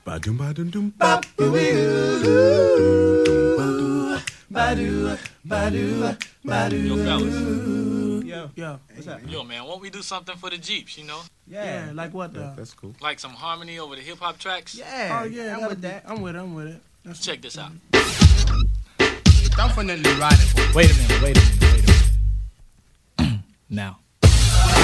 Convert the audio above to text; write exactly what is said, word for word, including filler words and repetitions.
Ba-dum, ba-dum, dum, Badu, badu, badu. Yo, fellas. Yo, yo, what's up? Yo, man, won't we do something for the Jeeps, you know? Yeah, yeah like what? Uh, That's cool. Like some harmony over the hip-hop tracks? Yeah, oh yeah, I'm with that. I'm with it, I'm with it. That's Check this out. Definitely riding. Wait a minute, wait a minute, wait a minute. Now,